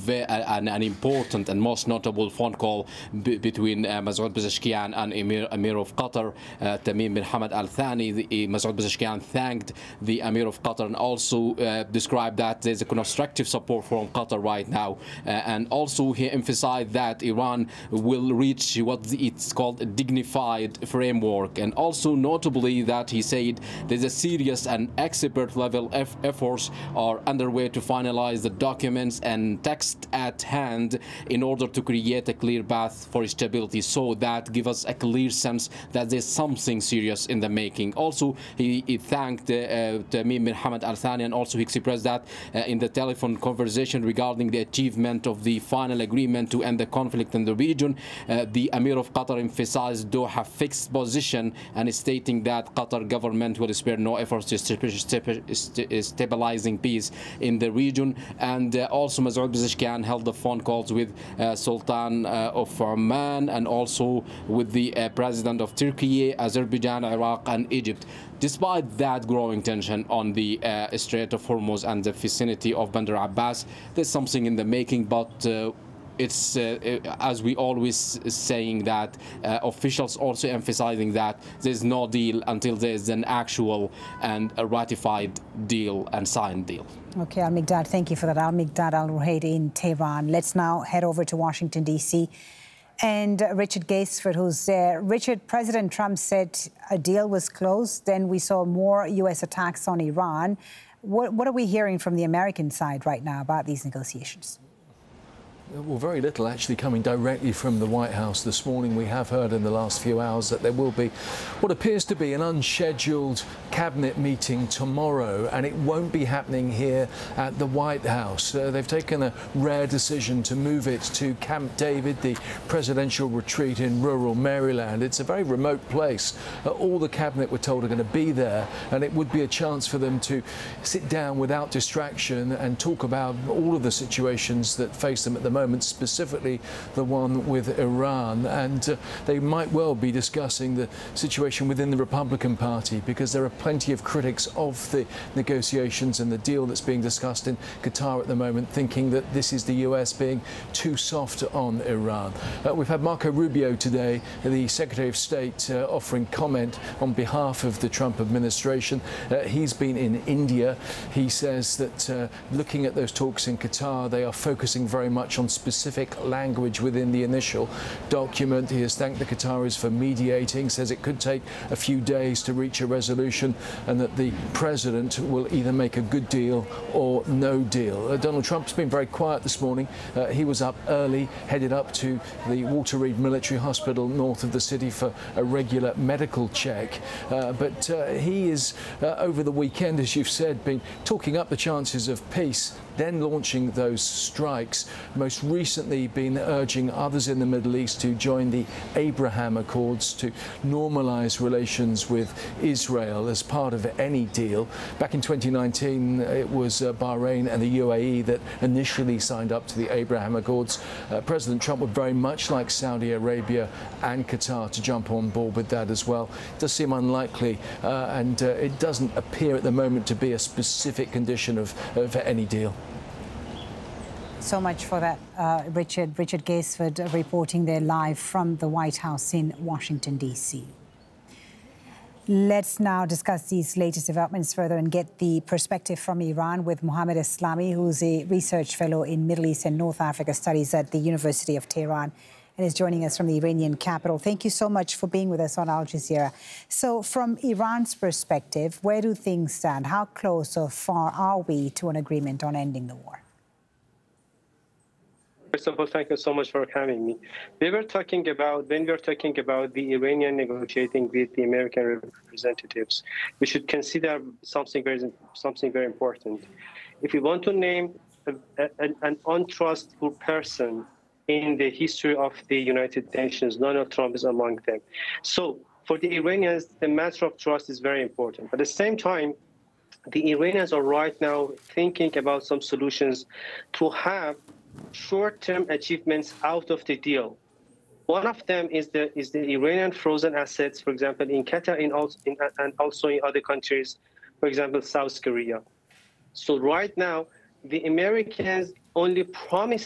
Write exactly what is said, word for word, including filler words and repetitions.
an, an important and most notable phone call between uh, Masoud Pezeshkian and Emir, Emir of Qatar, uh, Tamim bin Hamad Al Thani. The, Masoud Pezeshkian thanked the Emir of Qatar and also uh, described that there's a constructive support from Qatar right now. Uh, and also he emphasized that Iran will reach what it's called a dignified framework. And also notably that he said there's a serious and expert level efforts are underway to finalize the documents and text at hand in order to create a clear path for stability. So that gives us a clear sense that there's something serious in the making. Also, he, he thanked uh, Tamim bin Hamad Al Thani, and also he expressed that uh, in the telephone conversation regarding the achievement of the final agreement to end the conflict in the region. Uh, the Emir of Qatar emphasized Doha's fixed position and stating that Qatar government will spare no efforts to stabilizing peace in the region. And uh, also Masoud Pezeshkian held the phone calls with uh, Sultan uh, of Oman and also with the uh, president of Turkey, Azerbaijan, Iraq and Egypt. Despite that growing tension on the uh, Strait of Hormuz and the vicinity of Bandar Abbas, there's something in the making, but uh, it's, uh, as we always saying that uh, officials also emphasizing that there's no deal until there's an actual and a ratified deal and signed deal. Okay, Al-Miqdad, thank you for that. Al-Miqdad Al-Ruhaili in Tehran. Let's now head over to Washington, D C and uh, Richard Gaisford, who's there. Richard, President Trump said a deal was closed. Then we saw more U S attacks on Iran. What, what are we hearing from the American side right now about these negotiations? Well, very little actually coming directly from the White House this morning. We have heard in the last few hours that there will be what appears to be an unscheduled cabinet meeting tomorrow, and it won't be happening here at the White House. Uh, they've taken a rare decision to move it to Camp David, the presidential retreat in rural Maryland. It's a very remote place. Uh, all the cabinet, we're told, are going to be there, and it would be a chance for them to sit down without distraction and talk about all of the situations that face them at the moment. moment, specifically the one with Iran. And uh, they might well be discussing the situation within the Republican Party, because there are plenty of critics of the negotiations and the deal that's being discussed in Qatar at the moment, thinking that this is the U S being too soft on Iran. Uh, we've had Marco Rubio today, the Secretary of State, uh, offering comment on behalf of the Trump administration. Uh, he's been in India. He says that uh, looking at those talks in Qatar, they are focusing very much on specific language within the initial document. He has thanked the Qataris for mediating, says it could take a few days to reach a resolution, and that the president will either make a good deal or no deal. Uh, Donald Trump's been very quiet this morning. Uh, he was up early, headed up to the Walter Reed Military Hospital north of the city for a regular medical check. Uh, but uh, he is, uh, over the weekend, as you've said, been talking up the chances of peace, then launching those strikes. Most recently been urging others in the Middle East to join the Abraham Accords to normalize relations with Israel as part of any deal. Back in twenty nineteen, it was uh, Bahrain and the U A E that initially signed up to the Abraham Accords. Uh, President Trump would very much like Saudi Arabia and Qatar to jump on board with that as well. It does seem unlikely, uh, and uh, it doesn't appear at the moment to be a specific condition of, of any deal. So much for that, uh, Richard. Richard Gaisford uh, reporting there live from the White House in Washington, D C Let's now discuss these latest developments further and get the perspective from Iran with Mohammed Eslami, who's a research fellow in Middle East and North Africa studies at the University of Tehran and is joining us from the Iranian capital. Thank you so much for being with us on Al Jazeera. So from Iran's perspective, where do things stand? How close or far are we to an agreement on ending the war? First of all, thank you so much for having me. We were talking about, when we were talking about the Iranian negotiating with the American representatives, we should consider something very, something very important. If we want to name a, a, an untrustful person in the history of the United Nations, Donald Trump is among them. So for the Iranians, the matter of trust is very important. At the same time, the Iranians are right now thinking about some solutions to have short-term achievements out of the deal. One of them is the is the Iranian frozen assets, for example, in Qatar in also in, and also in other countries, for example, South Korea. So right now, the Americans only promise